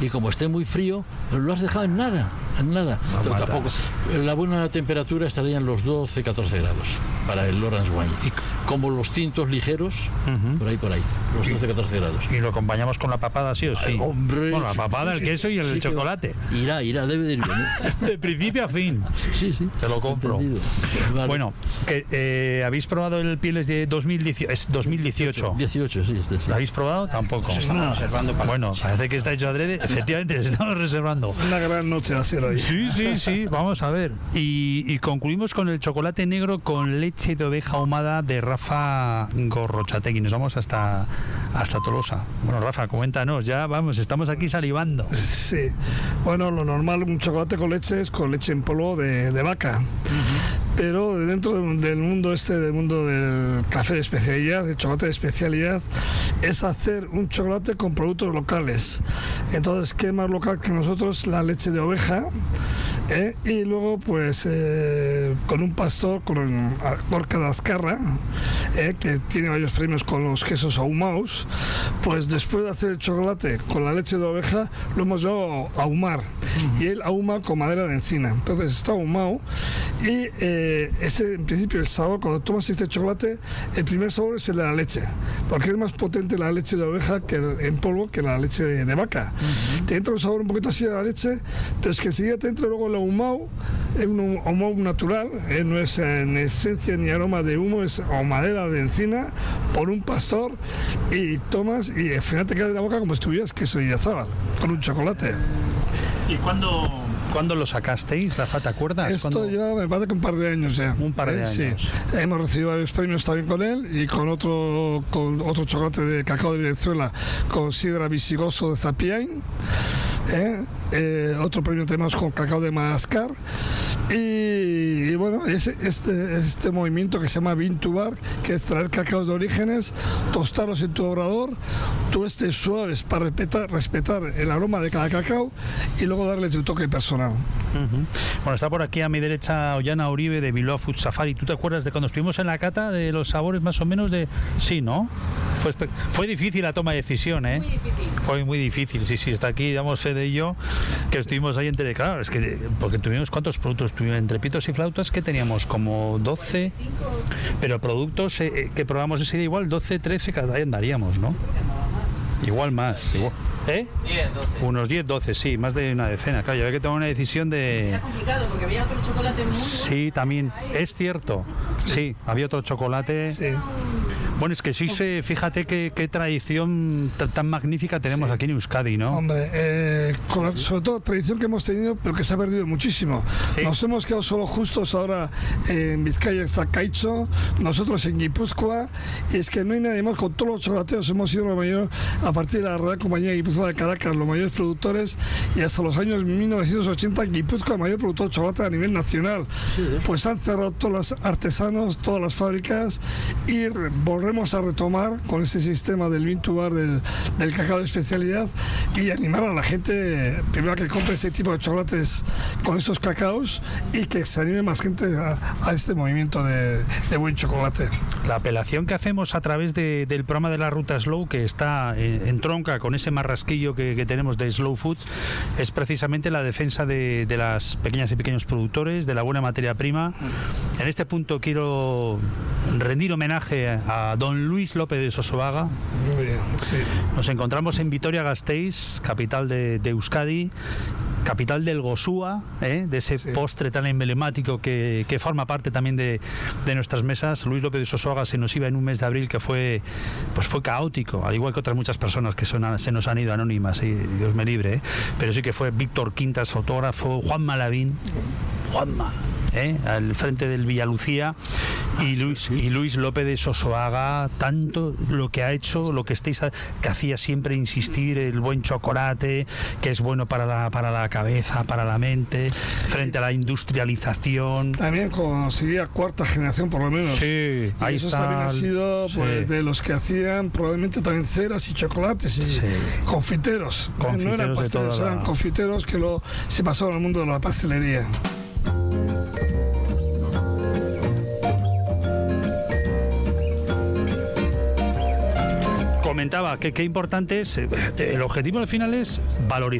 y como esté muy frío, lo has dejado en nada. Tampoco, la buena temperatura estaría en los 12-14 grados para el orange wine. Y como los tintos ligeros, por ahí, los 12-14 grados. Y lo acompañamos con la papada, sí o sí. Hombre, bueno, la papada, el queso y el chocolate. Irá, debe de ir bien. De principio a fin. Sí. Te lo compro. Vale. Bueno, que habéis probado el Pieles de 2018. Es 2018. 18, sí, sí. ¿Lo habéis probado? Tampoco. Nos estamos reservando para... Bueno, parece que está hecho adrede. Efectivamente, estamos reservando. Una gran noche va a ser hoy. Sí. Vamos a ver. Y concluimos con el chocolate negro con leche de oveja ahumada de Rafa Gorrochategui. Nos vamos hasta Tolosa. Bueno, Rafa, coméntanos. Ya vamos, estamos aquí salivando. Sí. Bueno, lo normal, un chocolate con leche es con leche en polvo de vaca. Pero dentro del mundo del café de especialidad, del chocolate de especialidad, es hacer un chocolate con productos locales. Entonces, ¿qué más local que nosotros? La leche de oveja, y luego pues con un pastor, con Gorka de Azcarra, que tiene varios premios con los quesos ahumados. Pues después de hacer el chocolate con la leche de oveja, lo hemos llevado a ahumar, y él ahuma con madera de encina. Entonces está ahumado, y en principio el sabor, cuando tomas este chocolate, el primer sabor es el de la leche, porque es más potente la leche de oveja en polvo que la leche de vaca. Te entra un sabor un poquito así de la leche, pero es que enseguida te entra luego el ahumado. Es un ahumado natural, no es en esencia ni aroma de humo, es ahumadera de encina por un pastor, y tomas y al final te queda en la boca como si estuvieras queso y azábal con un chocolate. ¿Y cuándo lo sacasteis, Rafa? ¿Te acuerdas? Esto lleva, me parece que un par de años ya. Un par de años. Sí. Hemos recibido varios premios también con él, y con otro chocolate de cacao de Venezuela, con sidra visigoso de Zapiain. Otro premio tenemos con cacao de Madagascar, y bueno, este movimiento que se llama Bean to Bar, que es traer cacaos de orígenes, tostarlos en tu obrador, tuestes suaves para respetar el aroma de cada cacao, y luego darle tu toque personal. Bueno, está por aquí a mi derecha Ollana Uribe de Bilbao Food Safari. ¿Tú te acuerdas de cuando estuvimos en la cata de los sabores más o menos de...? Sí, ¿no? Fue difícil la toma de decisión, ¿eh? Muy difícil. Fue muy difícil, sí, está aquí, damos fe de ello, que estuvimos ahí claro, es que, porque tuvimos, ¿cuántos productos tuvimos? Entre pitos y flautas, que teníamos como 12, pero productos que probamos ese día igual 12, 13, cada día andaríamos, ¿no? Igual más. Igual. 10, 12. Unos 10, 12, sí, más de una decena. Claro, ya había que tomar una decisión de... Era complicado porque había otro chocolate muy bueno. Sí, también, es cierto. Sí, había otro chocolate. Sí. Bueno, es que sí, fíjate qué tradición tan magnífica tenemos aquí en Euskadi, ¿no? Hombre, sobre todo tradición que hemos tenido, pero que se ha perdido muchísimo. ¿Sí? Nos hemos quedado solo justos ahora en Vizcaya, está Caicho, nosotros en Guipúzcoa, y es que no hay nadie más. Con todos los chocolateros hemos sido lo mayor, a partir de la Real Compañía de Guipúzcoa de Caracas, los mayores productores, y hasta los años 1980 Guipúzcoa, el mayor productor de chocolate a nivel nacional. Sí. Pues han cerrado todos los artesanos, todas las fábricas, y volvemos a retomar con ese sistema del Bean to Bar, del cacao de especialidad, y animar a la gente primero a que compre ese tipo de chocolates con estos cacaos, y que se anime más gente a este movimiento de buen chocolate. La apelación que hacemos a través del programa de la Ruta Slow, que está en tronca con ese marrasquillo que tenemos de Slow Food, es precisamente la defensa de las pequeñas y pequeños productores, de la buena materia prima. En este punto quiero rendir homenaje a don Luis López de Sosoaga. Muy bien, sí. Nos encontramos en Vitoria-Gasteiz, capital de Euskadi, capital del Gosúa, de ese postre tan emblemático que forma parte también de nuestras mesas. Luis López de Sosoaga se nos iba en un mes de abril que fue caótico, al igual que otras muchas personas que se nos han ido anónimas, y Dios me libre, pero sí que fue Víctor Quintas, fotógrafo, Juanma Lavín, al frente del Villalucía, y Luis López de Sosoaga, tanto lo que ha hecho, lo que que hacía siempre insistir, el buen chocolate, que es bueno para la cabeza, para la mente, frente a la industrialización. También conseguía cuarta generación por lo menos. Sí, ahí eso está. También ha sido de los que hacían probablemente también ceras y chocolates y confiteros. No eran pasteles, eran confiteros que se pasaban al mundo de la pastelería. Comentaba que qué importante es, el objetivo al final es valorizar